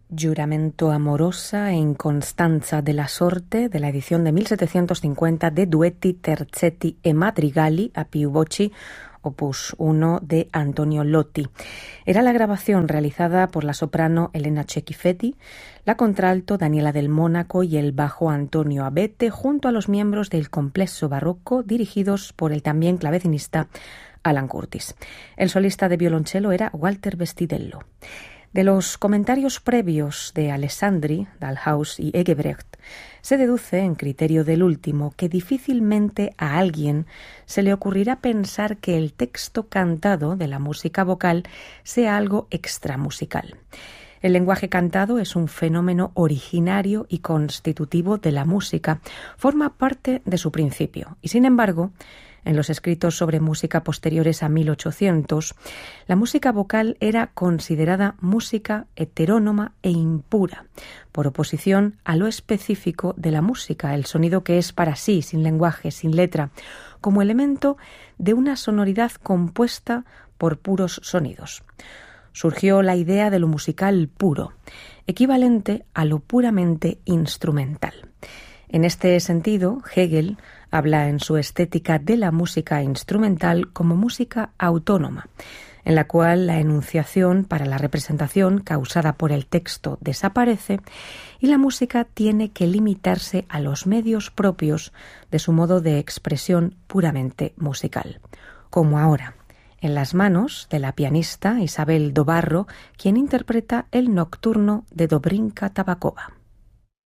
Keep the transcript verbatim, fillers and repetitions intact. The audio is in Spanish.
Giuramento amorosa e inconstanza della sorte de la edición de mil setecientos cincuenta de Duetti, Terzetti e Madrigali a più voci, opus uno de Antonio Lotti. Era la grabación realizada por la soprano Elena Cecchifetti, la contralto Daniela del Mónaco y el bajo Antonio Abete, junto a los miembros del Complesso Barroco dirigidos por el también clavecinista Alan Curtis. El solista de violonchelo era Walter Vestidello. De los comentarios previos de Alessandri, Dalhaus y Egebrecht, se deduce, en criterio del último, que difícilmente a alguien se le ocurrirá pensar que el texto cantado de la música vocal sea algo extramusical. El lenguaje cantado es un fenómeno originario y constitutivo de la música, forma parte de su principio, y sin embargo, en los escritos sobre música posteriores a mil ochocientos, la música vocal era considerada música heterónoma e impura, por oposición a lo específico de la música, el sonido que es para sí, sin lenguaje, sin letra, como elemento de una sonoridad compuesta por puros sonidos. Surgió la idea de lo musical puro, equivalente a lo puramente instrumental. En este sentido, Hegel habla en su estética de la música instrumental como música autónoma, en la cual la enunciación para la representación causada por el texto desaparece y la música tiene que limitarse a los medios propios de su modo de expresión puramente musical, como ahora, en las manos de la pianista Isabel Dobarro, quien interpreta el Nocturno de Dobrinka Tabakova.